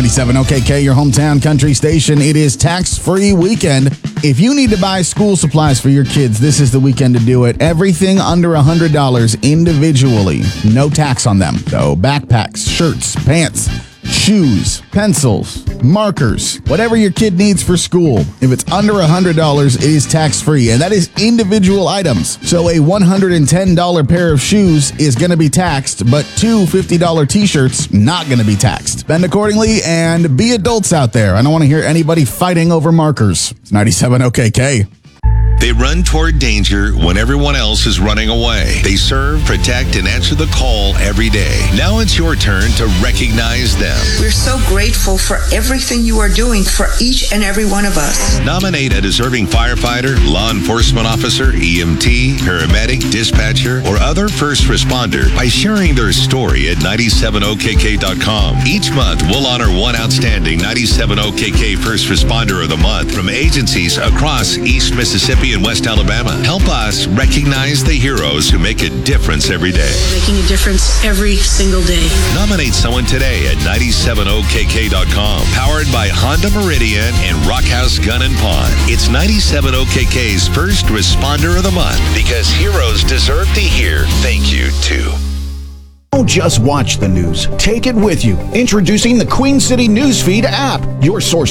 97 OKK, your hometown country station. It is tax-free weekend. If you need to buy school supplies for your kids, this is the weekend to do it. Everything under $100 individually. No tax on them. So backpacks, shirts, pants, shoes, pencils, markers, whatever your kid needs for school. If it's under $100, it is tax-free, and that is individual items. So a $110 pair of shoes is going to be taxed, but two $50 t-shirts not going to be taxed. Spend accordingly and be adults out there. I don't want to hear anybody fighting over markers. It's 97 OKK. They run toward danger when everyone else is running away. They serve, protect, and answer the call every day. Now it's your turn to recognize them. We're so grateful for everything you are doing for each and every one of us. Nominate a deserving firefighter, law enforcement officer, EMT, paramedic, dispatcher, or other first responder by sharing their story at 97okk.com. Each month, we'll honor one outstanding 97OKK First Responder of the Month from agencies across East Mississippi and West Alabama. Help us recognize the heroes who make a difference every day. Making a difference every single day. Nominate someone today at 97okk.com. Powered by Honda Meridian and Rockhouse Gun and Pawn. It's 97OKK's First Responder of the Month because heroes deserve to hear thank you too. Don't just watch the news. Take it with you. Introducing the Queen City Newsfeed app, your source